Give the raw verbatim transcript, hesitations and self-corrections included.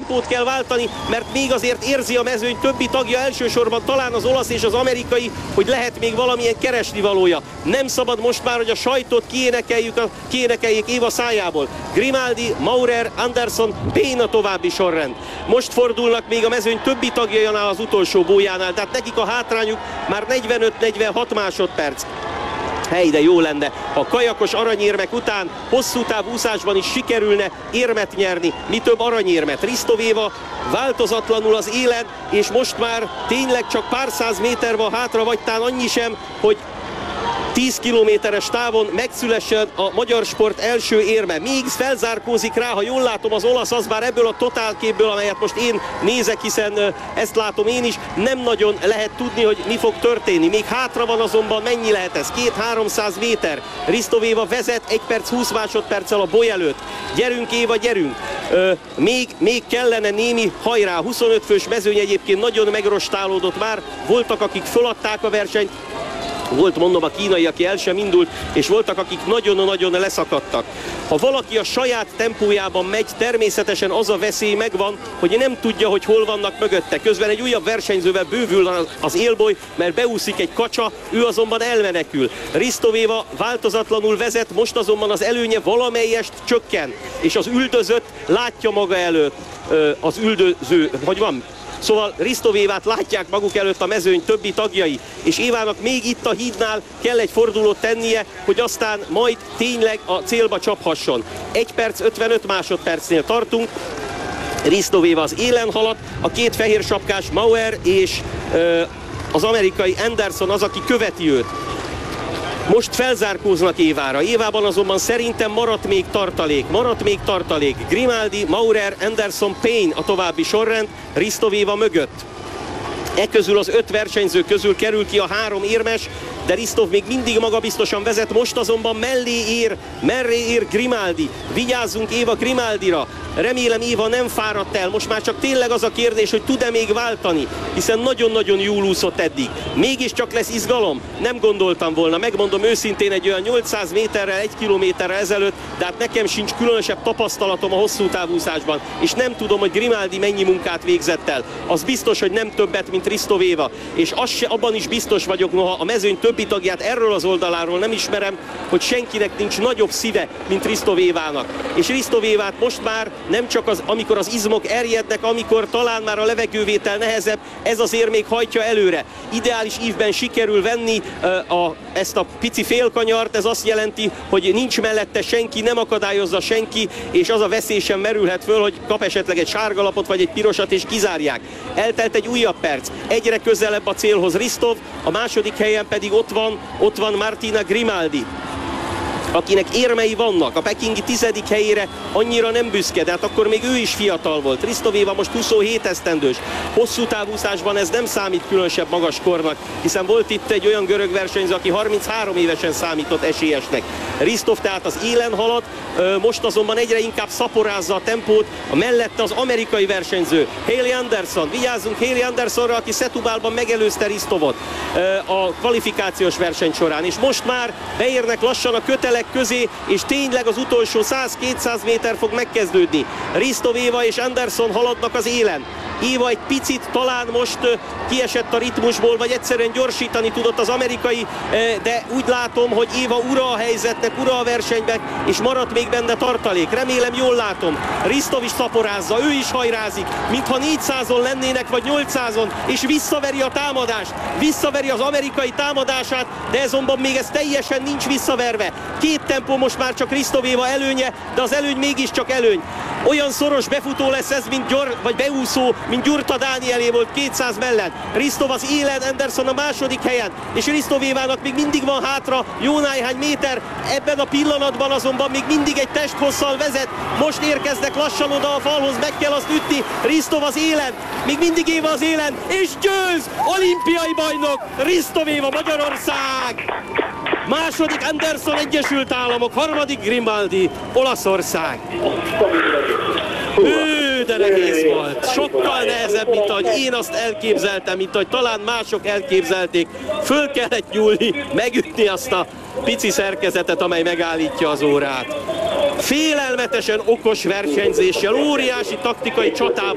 tempót kell váltani, mert még azért érzi a mezőny többi tagja, elsősorban talán az olasz és az amerikai, hogy lehet még valamilyen keresnivalója. Nem szabad most már, hogy a sajtot kiénekeljük, a, kiénekeljék Éva szájából. Grimaldi, Maurer, Anderson, Payne a további sorrend. Most fordulnak még a mezőny többi tagjánál az utolsó bójánál, tehát nekik a hátrányuk már negyvenöt-negyvenhat másodperc. Hely, de jó lenne, ha kajakos aranyérmek után hosszú távúszásban is sikerülne érmet nyerni, mi több aranyérmet. Risto Éva változatlanul az élen, és most már tényleg csak pár száz méter van hátra, vagy talán annyi sem, hogy tíz kilométeres távon megszülessen a magyar sport első érme. Még felzárkózik rá, ha jól látom, az olasz, az bár ebből a totálképből, amelyet most én nézek, hiszen ezt látom én is, nem nagyon lehet tudni, hogy mi fog történni. Még hátra van azonban, mennyi lehet ez? két-háromszáz méter. Risto Éva vezet egy perc húsz másodperccel a boly előtt. Gyerünk Éva, gyerünk! Ö, még, még kellene némi hajrá. huszonöt fős mezőny egyébként nagyon megrostálódott már. Voltak, akik föladták a versenyt. Volt, mondom, a kínai, aki el sem indult, és voltak, akik nagyon-nagyon leszakadtak. Ha valaki a saját tempójában megy, természetesen az a veszély megvan, hogy nem tudja, hogy hol vannak mögötte. Közben egy újabb versenyzővel bővül az élboly, mert beúszik egy kacsa, ő azonban elmenekül. Risto Éva változatlanul vezet, most azonban az előnye valamelyest csökken, és az üldözött látja maga előtt az üldöző, hogy van? Szóval Risto Évát látják maguk előtt a mezőny többi tagjai, és Évának még itt a hídnál kell egy fordulót tennie, hogy aztán majd tényleg a célba csaphasson. egy perc ötvenöt másodpercnél tartunk. Risto Éva az élen haladt, a két fehér sapkás Maurer és ö, az amerikai Anderson az, aki követi őt. Most felzárkóznak Évára. Évában azonban szerintem maradt még tartalék. Maradt még tartalék. Grimaldi, Maurer, Anderson, Payne a további sorrend, Risto Éva mögött. E közül az öt versenyző közül kerül ki a három érmes, de Risto még mindig magabiztosan vezet, most azonban mellé ér, merré ér Grimaldi. Vigyázzunk Éva Grimaldira. Remélem Éva nem fáradt el, most már csak tényleg az a kérdés, hogy tud-e még váltani, hiszen nagyon-nagyon jól úszott eddig. Mégiscsak lesz izgalom? Nem gondoltam volna, megmondom őszintén, egy olyan nyolcszáz méterrel, egy kilométerrel ezelőtt, de hát nekem sincs különösebb tapasztalatom a hosszú távúszásban, és nem tudom, hogy Grimaldi mennyi munkát végzett el. Az biztos, hogy nem többet, mint Risto Éva, és az se, abban is biztos vagyok, noha a mezőny többi tagját erről az oldaláról nem ismerem, hogy senkinek nincs nagyobb szíve, mint Risto Évának. És Risto Évát most már nem csak az, amikor az izmok erjednek, amikor talán már a levegővétel nehezebb, ez azért még hajtja előre. Ideális ívben sikerül venni uh, a, ezt a pici félkanyart, ez azt jelenti, hogy nincs mellette senki, nem akadályozza senki, és az a veszély sem merülhet föl, hogy kap esetleg egy sárgalapot vagy egy pirosat és kizárják. Eltelt egy újabb perc, egyre közelebb a célhoz Risto, a második helyen pedig ott van, ott van Martina Grimaldi, akinek érmei vannak. A pekingi tizedik helyére annyira nem büszke, de hát akkor még ő is fiatal volt. Risto Éva most huszonhét esztendős. Hosszú távúszásban ez nem számít különösebb magas kornak, hiszen volt itt egy olyan görög versenyző, aki harminchárom évesen számított esélyesnek. Risto tehát az élen halad, most azonban egyre inkább szaporázza a tempót, a mellette az amerikai versenyző, Haley Anderson. Vigyázzunk Haley Andersonra, aki Setúbalban megelőzte Ristovot a kvalifikációs verseny során, és most már beérnek lassan a kötelek közé, és tényleg az utolsó száz-kétszáz méter fog megkezdődni. Risto Éva és Anderson haladnak az élen. Éva egy picit talán most kiesett a ritmusból, vagy egyszerűen gyorsítani tudott az amerikai, de úgy látom, hogy Éva ura a helyzetnek, ura a versenyben, és maradt még benne tartalék. Remélem jól látom. Risto is szaporázza, ő is hajrázik, mintha négyszázon lennének, vagy nyolcszázon, és visszaveri a támadást. Visszaveri az amerikai támadását, de azonban még ez teljesen nincs visszaverve. Két tempó most már csak Risto Éva előnye, de az előny mégiscsak előny. Olyan szoros befutó lesz ez, mint gyor, vagy beúszó, mint Gyurta Dánielé volt kétszáz mellett. Risto az élen, Anderson a második helyen, és Risto Évának még mindig van hátra jó néhány méter. Ebben a pillanatban azonban még mindig egy testhosszal vezet. Most érkeznek lassan oda a falhoz, meg kell azt ütni. Risto az élen, még mindig Éva az élen, és győz! Olimpiai bajnok Risto Éva, Magyarország! Második Anderson, Egyesült Államok, harmadik Grimaldi, Olaszország. Hű, de nehéz volt. Sokkal nehezebb, mint ahogy én azt elképzeltem, mint ahogy talán mások elképzelték. Föl kellett nyúlni, megütni azt a pici szerkezetet, amely megállítja az órát. Félelmetesen okos versenyzéssel, óriási taktikai csatával